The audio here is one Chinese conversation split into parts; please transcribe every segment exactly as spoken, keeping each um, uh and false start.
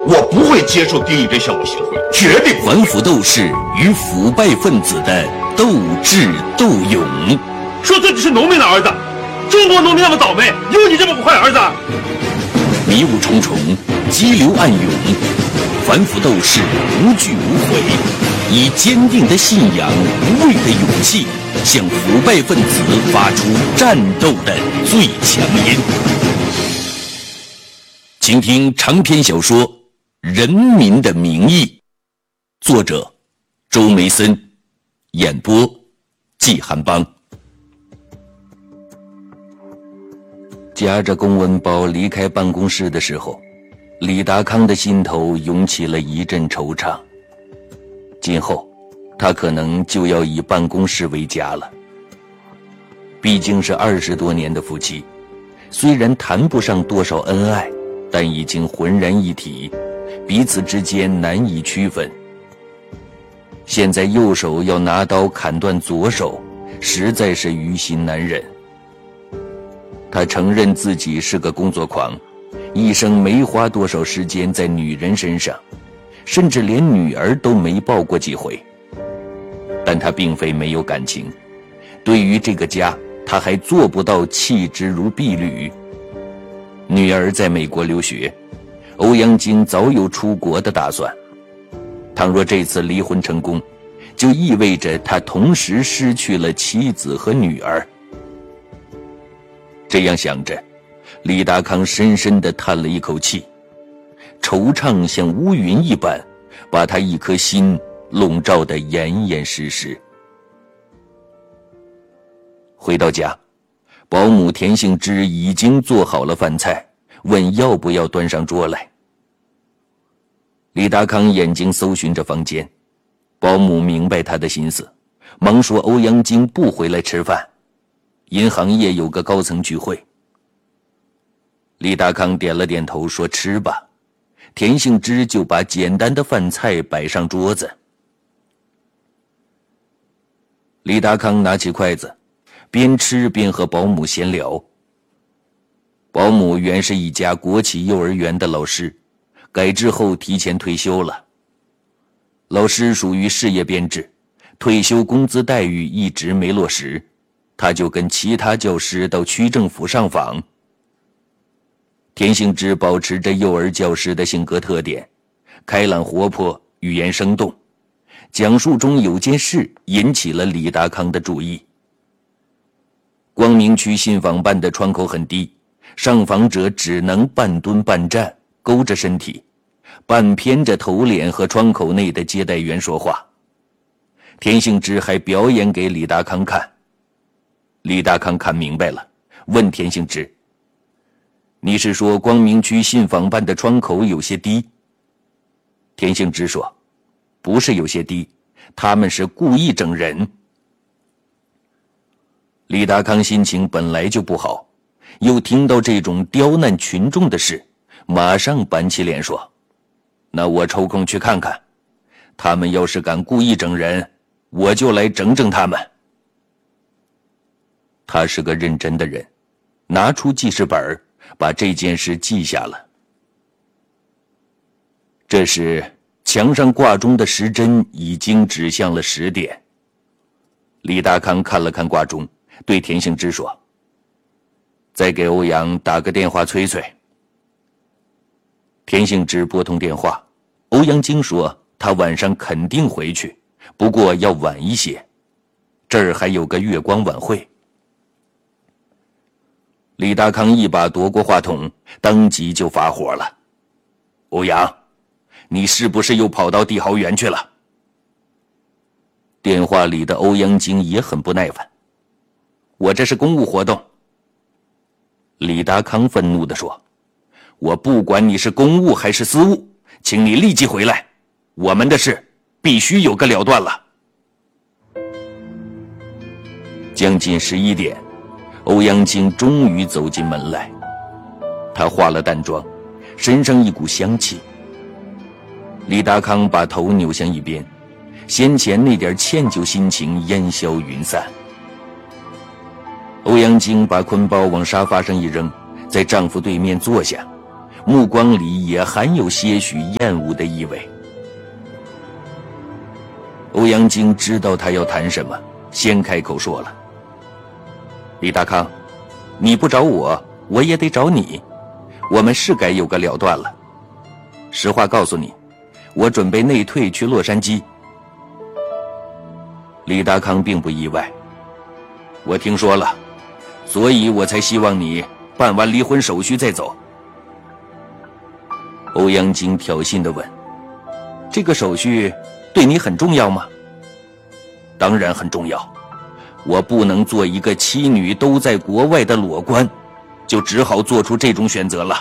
我不会接受丁义珍向我行贿，绝对不会。 反腐斗士与腐败分子的斗智斗勇。 说自己是农民的儿子，中国农民那么倒霉，有你这么个坏儿子？ 迷雾重重，激流暗涌，反腐斗士无惧无悔，以坚定的信仰、无畏的勇气，向腐败分子发出战斗的最强音。请听长篇小说《人民的名义》，作者周梅森，演播季寒邦。夹着公文包离开办公室的时候，李达康的心头涌起了一阵惆怅。今后他可能就要以办公室为家了。毕竟是二十多年的夫妻，虽然谈不上多少恩爱，但已经浑然一体，彼此之间难以区分。现在右手要拿刀砍断左手，实在是于心难忍。他承认自己是个工作狂，一生没花多少时间在女人身上，甚至连女儿都没抱过几回。但他并非没有感情，对于这个家，他还做不到弃之如敝履。女儿在美国留学，欧阳菁早有出国的打算。倘若这次离婚成功，就意味着他同时失去了妻子和女儿。这样想着，李达康深深地叹了一口气，惆怅像乌云一般，把他一颗心笼罩得严严实实。回到家，保姆田杏枝已经做好了饭菜，问要不要端上桌来。李达康眼睛搜寻着房间，保姆明白他的心思，忙说欧阳菁不回来吃饭，银行业有个高层聚会。李达康点了点头，说吃吧。田杏枝就把简单的饭菜摆上桌子。李达康拿起筷子，边吃边和保姆闲聊。保姆原是一家国企幼儿园的老师，改制后提前退休了。老师属于事业编制，退休工资待遇一直没落实，他就跟其他教师到区政府上访。田杏枝保持着幼儿教师的性格特点，开朗活泼，语言生动。讲述中有件事引起了李达康的注意。光明区信访办的窗口很低，上访者只能半蹲半站，勾着身体，半偏着头脸和窗口内的接待员说话。田杏枝还表演给李达康看。李达康看明白了，问田杏枝：“你是说光明区信访办的窗口有些低？”田杏枝说：“不是有些低，他们是故意整人。”李达康心情本来就不好，又听到这种刁难群众的事，马上板起脸说：“那我抽空去看看，他们要是敢故意整人，我就来整整他们。”他是个认真的人，拿出记事本，把这件事记下了。这时墙上挂钟的时针已经指向了十点。李达康看了看挂钟，对田杏枝说：“再给欧阳打个电话催催。”田杏枝拨通电话，欧阳菁说他晚上肯定回去，不过要晚一些，这儿还有个月光晚会。李达康一把夺过话筒，当即就发火了：“欧阳，你是不是又跑到帝豪园去了？”电话里的欧阳菁也很不耐烦：“我这是公务活动。”李达康愤怒地说：“我不管你是公务还是私务，请你立即回来，我们的事必须有个了断了。”将近十一点，欧阳菁终于走进门来。他化了淡妆，身上一股香气。李达康把头扭向一边，先前那点歉疚心情烟消云散。欧阳菁把坤包往沙发上一扔，在丈夫对面坐下， 目光里也含有些许厌恶的意味。欧阳菁知道他要谈什么，先开口说了：“李大康，你不找我，我也得找你，我们是该有个了断了。实话告诉你，我准备内退去洛杉矶。”李达康并不意外，我听说了，所以我才希望你办完离婚手续再走。欧阳菁挑衅地问：“这个手续对你很重要吗？”“当然很重要，我不能做一个妻女都在国外的裸官，就只好做出这种选择了。”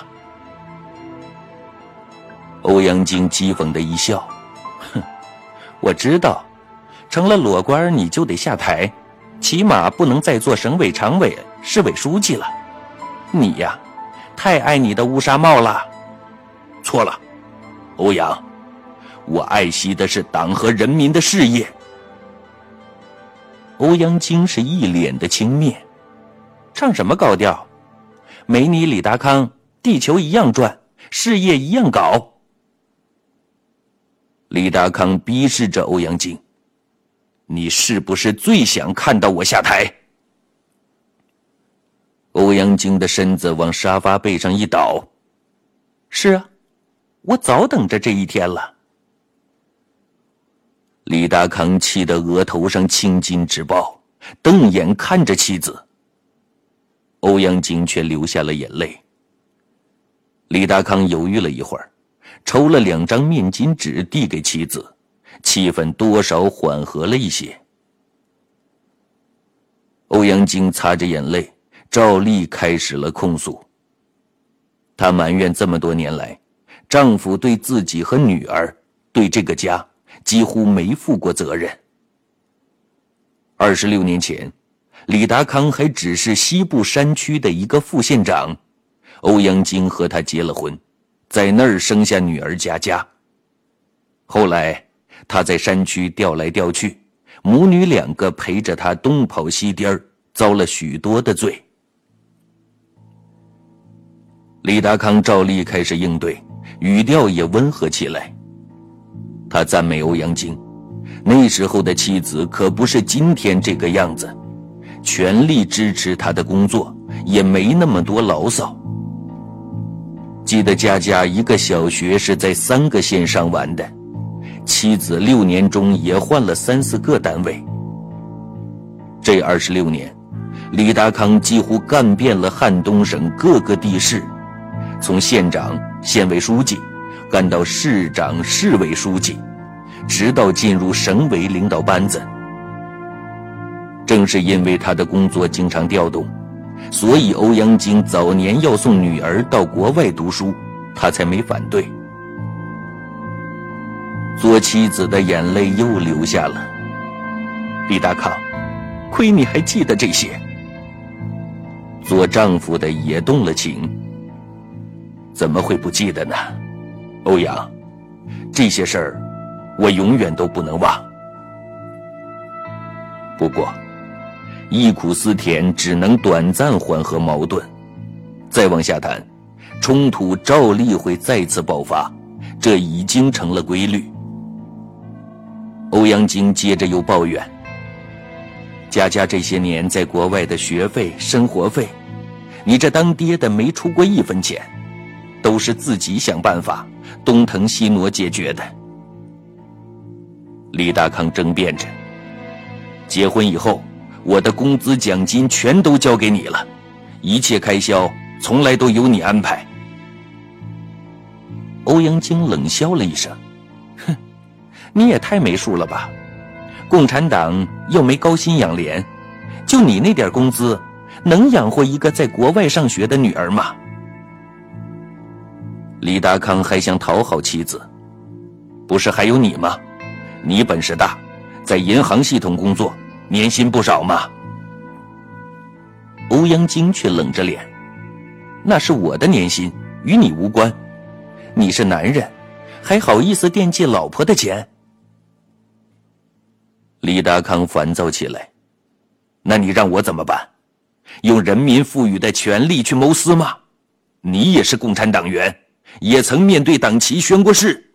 欧阳菁讥讽地一笑：“哼，我知道，成了裸官你就得下台，起码不能再做省委常委、市委书记了。你呀，太爱你的乌纱帽了。”“错了，欧阳，我爱惜的是党和人民的事业。”欧阳菁是一脸的轻蔑：“唱什么高调？没你李达康，地球一样转，事业一样搞。”李达康逼视着欧阳菁：“你是不是最想看到我下台？”欧阳菁的身子往沙发背上一倒：“是啊，我早等着这一天了。”李达康气得额头上青筋直爆，瞪眼看着妻子。欧阳菁却流下了眼泪。李达康犹豫了一会儿，抽了两张面巾纸递给妻子，气氛多少缓和了一些。欧阳菁擦着眼泪，照例开始了控诉。她埋怨这么多年来，丈夫对自己和女儿，对这个家几乎没负过责任。二十六年前，李达康还只是西部山区的一个副县长，欧阳菁和他结了婚，在那儿生下女儿佳佳。后来他在山区调来调去，母女两个陪着他东跑西颠，遭了许多的罪。李达康照例开始应对，语调也温和起来。他赞美欧阳菁，那时候的妻子可不是今天这个样子，全力支持他的工作，也没那么多牢骚。记得佳佳一个小学是在三个县上完的，妻子六年中也换了三四个单位。这二十六年，李达康几乎干遍了汉东省各个地市，从县长、县委书记干到市长、市委书记，直到进入省委领导班子。正是因为他的工作经常调动，所以欧阳菁早年要送女儿到国外读书，他才没反对。做妻子的眼泪又流下了。李达康，亏你还记得这些。做丈夫的也动了情。怎么会不记得呢？欧阳，这些事儿我永远都不能忘。不过忆苦思甜只能短暂缓和矛盾，再往下谈，冲突照例会再次爆发，这已经成了规律。欧阳菁接着又抱怨，佳佳这些年在国外的学费、生活费，你这当爹的没出过一分钱，都是自己想办法东腾西挪解决的。李大康争辩着，结婚以后我的工资奖金全都交给你了，一切开销从来都由你安排。欧阳菁冷笑了一声，哼，你也太没数了吧，共产党又没高薪养廉，就你那点工资能养活一个在国外上学的女儿吗？李达康还想讨好妻子，不是还有你吗？你本事大，在银行系统工作，年薪不少嘛。欧阳菁却冷着脸，那是我的年薪，与你无关。你是男人，还好意思惦记老婆的钱？李达康烦躁起来，那你让我怎么办？用人民赋予的权利去谋私吗？你也是共产党员， 也曾面对党旗宣过誓，